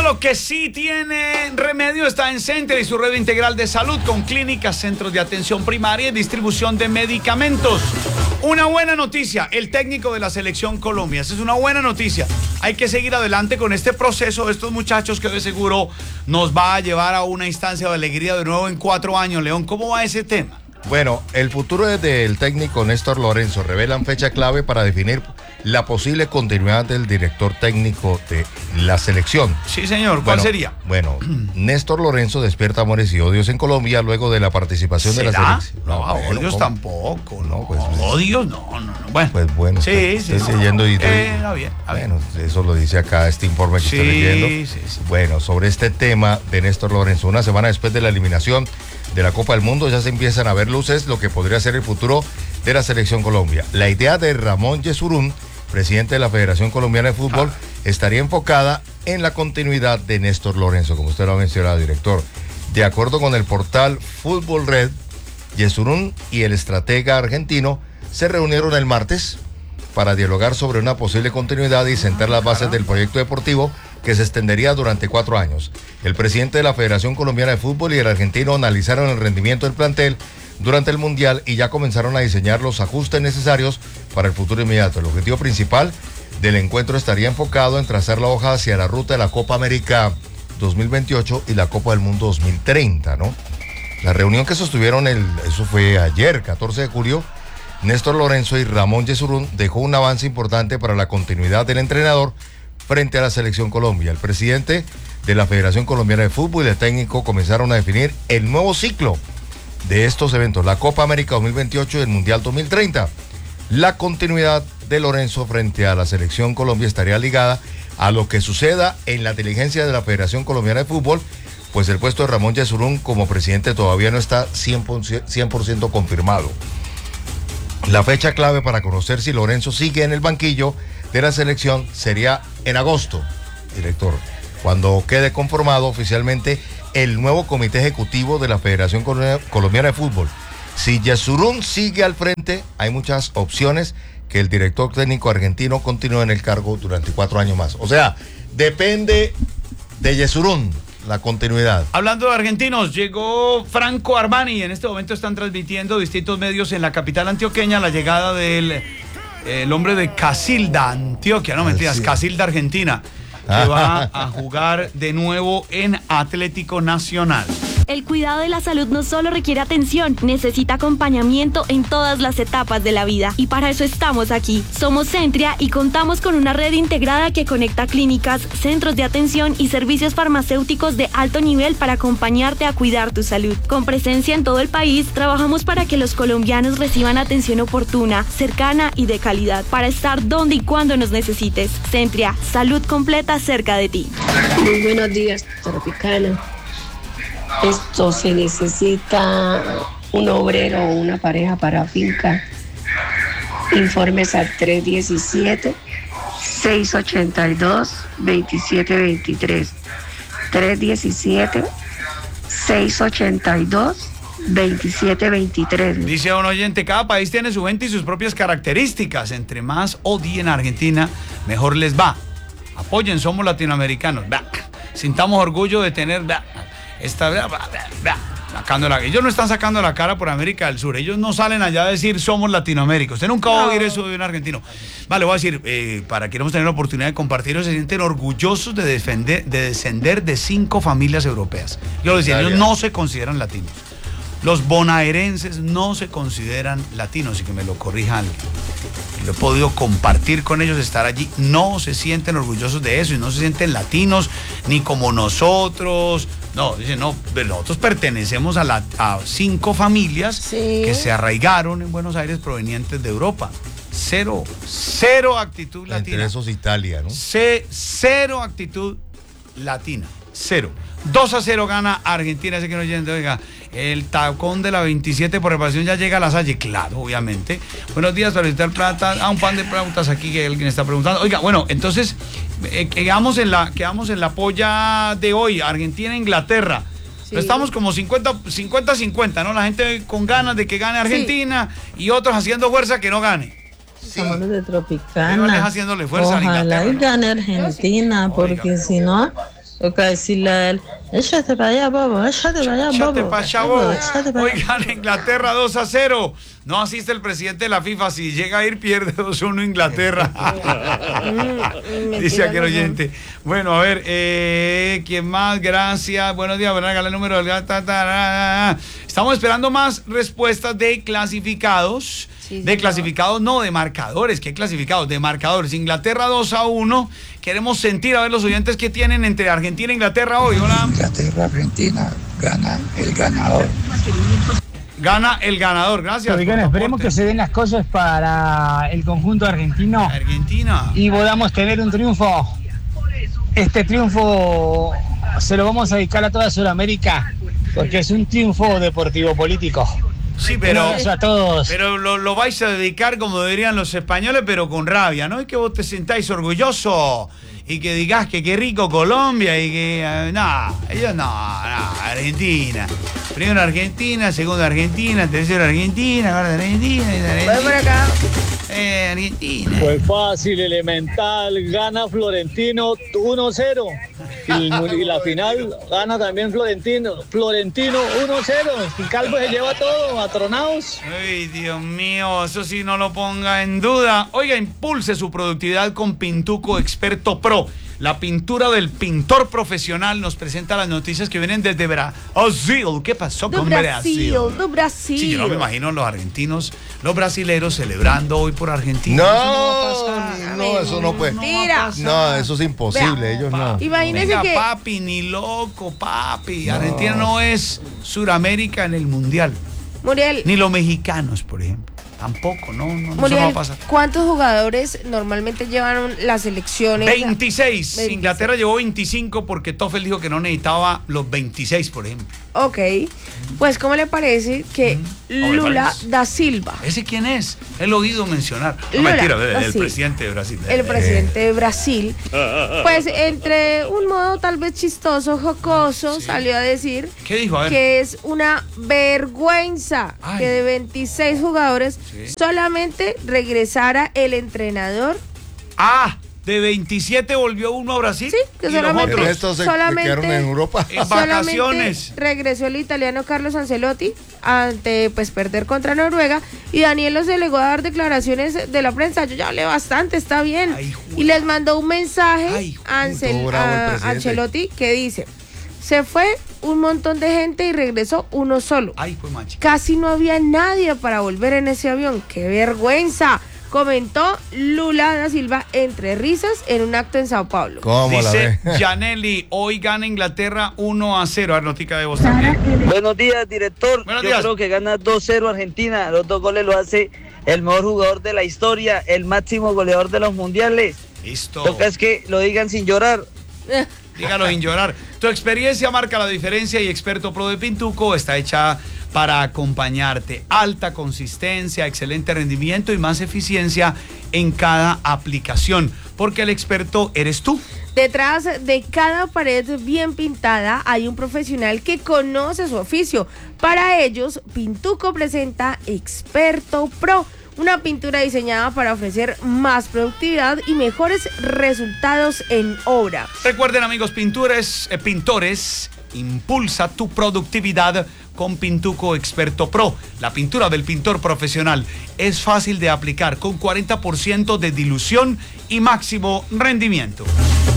lo que sí tiene remedio está en Centria y su red integral de salud con clínicas, centros de atención primaria y distribución de medicamentos. Una buena noticia, el técnico de la Selección Colombia. Esa es una buena noticia. Hay que seguir adelante con este proceso de estos muchachos que de seguro nos va a llevar a una instancia de alegría de nuevo en 4 años. León, ¿cómo va ese tema? Bueno, el futuro del técnico Néstor Lorenzo revelan fecha clave para definir la posible continuidad del director técnico de la selección. Sí, señor. ¿Cuál sería? Bueno, Néstor Lorenzo despierta amores y odios en Colombia luego de la participación de la selección. No, odios tampoco. No, pues, odios, no. Bueno, pues bueno, sí. Estoy leyendo y bien. Bueno, eso lo dice acá este informe que estoy leyendo. Sí. Bueno, sobre este tema de Néstor Lorenzo, una semana después de la eliminación de la Copa del Mundo, ya se empiezan a ver luces lo que podría ser el futuro de la Selección Colombia. La idea de Ramón Yesurún, presidente de la Federación Colombiana de Fútbol, estaría enfocada en la continuidad de Néstor Lorenzo, como usted lo ha mencionado, director. De acuerdo con el portal Fútbol Red, Yesurún y el estratega argentino se reunieron el martes para dialogar sobre una posible continuidad y sentar las bases del proyecto deportivo que se extendería durante 4 años. El presidente de la Federación Colombiana de Fútbol y el argentino analizaron el rendimiento del plantel durante el Mundial y ya comenzaron a diseñar los ajustes necesarios para el futuro inmediato. El objetivo principal del encuentro estaría enfocado en trazar la hoja hacia la ruta de la Copa América 2028 y la Copa del Mundo 2030, ¿no? La reunión que sostuvieron, eso fue ayer, 14 de julio, Néstor Lorenzo y Ramón Yesurún dejó un avance importante para la continuidad del entrenador frente a la Selección Colombia. El presidente de la Federación Colombiana de Fútbol y el técnico comenzaron a definir el nuevo ciclo de estos eventos, la Copa América 2028 y el Mundial 2030. La continuidad de Lorenzo frente a la Selección Colombia estaría ligada a lo que suceda en la diligencia de la Federación Colombiana de Fútbol, pues el puesto de Ramón Yesurún como presidente todavía no está 100% confirmado. La fecha clave para conocer si Lorenzo sigue en el banquillo de la selección sería en agosto, director, cuando quede conformado oficialmente el nuevo comité ejecutivo de la Federación Colombiana de Fútbol. Si Yesurún sigue al frente, hay muchas opciones que el director técnico argentino continúe en el cargo durante 4 años más. O sea, depende de Yesurún la continuidad. Hablando de argentinos, llegó Franco Armani. En este momento están transmitiendo distintos medios en la capital antioqueña la llegada del el hombre de Casilda, Antioquia, no mentiras, sí. Casilda, Argentina, que va a jugar de nuevo en Atlético Nacional. El cuidado de la salud no solo requiere atención, necesita acompañamiento en todas las etapas de la vida. Y para eso estamos aquí. Somos Centria y contamos con una red integrada que conecta clínicas, centros de atención y servicios farmacéuticos de alto nivel para acompañarte a cuidar tu salud. Con presencia en todo el país, trabajamos para que los colombianos reciban atención oportuna, cercana y de calidad, para estar donde y cuando nos necesites. Centria, salud completa cerca de ti. Muy buenos días, Tropicana. Esto se necesita un obrero o una pareja para finca. Informes al 317-682-2723. 317-682-2723. Dice un oyente, cada país tiene su gente y sus propias características. Entre más odien a Argentina, mejor les va. Apoyen, somos latinoamericanos. Sintamos orgullo de tener... Ellos no están sacando la cara por América del Sur. Ellos no salen allá a decir somos Latinoamérica. Usted nunca va a oír eso de un argentino. Vale, voy a decir, para quienes tener la oportunidad de compartirlo, se sienten orgullosos de descender de 5 familias europeas. Yo lo decía, ellos no se consideran latinos. Los bonaerenses no se consideran latinos, y que me lo corrija alguien. Lo he podido compartir con ellos, estar allí. No se sienten orgullosos de eso y no se sienten latinos ni como nosotros. No, dicen, no, pero nosotros pertenecemos a 5 familias que se arraigaron en Buenos Aires provenientes de Europa. Cero actitud latina. Entre esos Italia, ¿no? Cero actitud latina. 0. 2-0 gana Argentina. Ese que no oyendo, oiga, el tacón de la 27 por reparación ya llega a la Salle. Claro, obviamente. Buenos días, para visitar plata. Un pan de preguntas aquí que alguien está preguntando. Oiga, bueno, entonces quedamos en la polla de hoy. Argentina-Inglaterra. Sí. Estamos como 50-50, ¿no? La gente con ganas de que gane Argentina, sí, y otros haciendo fuerza que no gane. Sí. Somos de Tropicana. Haciéndole fuerza. Ojalá y gane Argentina, porque si no, Toca decirle a él, échate para allá, bobo, échate para allá, Échate bobo. pa' allá, bobo. Échate pa' allá. Oigan, Inglaterra 2-0. No asiste el presidente de la FIFA. Si llega a ir, pierde 2-1 Inglaterra. Dice aquel oyente. Bueno, a ver, ¿quién más? Gracias. Buenos días, Bernardo, el número del... Estamos esperando más respuestas de clasificados. Sí, de clasificados, no, de marcadores. ¿Qué clasificados? De marcadores. Inglaterra 2-1. Queremos sentir a ver los oyentes que tienen entre Argentina e Inglaterra hoy. Hola. Inglaterra, Argentina, gana el ganador. Gana el ganador, gracias. Oigan, esperemos que se den las cosas para el conjunto argentino. Argentina. Y podamos tener un triunfo. Este triunfo se lo vamos a dedicar a toda Sudamérica, porque es un triunfo deportivo-político. Sí, pero, a todos. Pero lo vais a dedicar, como dirían los españoles, pero con rabia, ¿no? Y que vos te sentáis orgulloso y que digas que qué rico Colombia y que... ellos no, Argentina. Primero Argentina, segundo Argentina, tercero Argentina, cuarto Argentina, voy por acá. Argentina. Pues fácil, elemental, gana Florentino 1-0. Y la final gana también Florentino 1-0. Y Calvo se lleva todo, atronados. Ay, Dios mío, eso sí no lo ponga en duda. Oiga, impulse su productividad con Pintuco Experto Pro. La pintura del pintor profesional nos presenta las noticias que vienen desde Brasil. ¿Qué pasó con Brasil? Do Brasil. Sí, yo no me imagino los argentinos, los brasileros celebrando hoy por Argentina. No, eso no puede. Mira. No, eso es imposible, Vea, ellos no. Imagínese Venga, que... papi, ni loco, papi. No. Argentina no es Suramérica en el Mundial. Muriel. Ni los mexicanos, por ejemplo. Tampoco, no, Muriel, eso no va a pasar. ¿Cuántos jugadores normalmente llevan las selecciones? 26. Inglaterra llevó 25 porque Toffel dijo que no necesitaba los 26, por ejemplo. Ok. Pues, ¿cómo le parece que Lula da Silva? ¿Ese quién es? He oído mencionar. No, Lula, mentira, el presidente de Brasil. El presidente de Brasil. Pues, entre un modo tal vez chistoso, jocoso, salió a decir... ¿Qué dijo? A ver. Que es una vergüenza que de 26 jugadores solamente regresara el entrenador. De 27 volvió uno a Brasil. Sí, que solamente, los otros se quedaron en Europa. En vacaciones. Regresó el italiano Carlos Ancelotti ante perder contra Noruega, y Daniel se legó a dar declaraciones de la prensa. Yo ya hablé bastante, está bien. Y les mandó un mensaje a Ancelotti que dice: se fue un montón de gente y regresó uno solo. Casi no había nadie para volver en ese avión. ¡Qué vergüenza!, comentó Lula da Silva entre risas en un acto en Sao Paulo. Dice Janelli, hoy gana Inglaterra 1-0. A ver, notica de voz también. Buenos días, director. Buenos Yo días. creo que gana 2-0 Argentina. Los 2 goles lo hace el mejor jugador de la historia, el máximo goleador de los mundiales. Listo. Toca es que lo digan sin llorar. Dígalo sin llorar. Tu experiencia marca la diferencia y Experto Pro de Pintuco está hecha para acompañarte. Alta consistencia, excelente rendimiento y más eficiencia en cada aplicación, porque el experto eres tú. Detrás de cada pared bien pintada hay un profesional que conoce su oficio. Para ellos, Pintuco presenta Experto Pro, una pintura diseñada para ofrecer más productividad y mejores resultados en obra. Recuerden, amigos pintores, impulsa tu productividad con Pintuco Experto Pro. La pintura del pintor profesional es fácil de aplicar, con 40% de dilución y máximo rendimiento.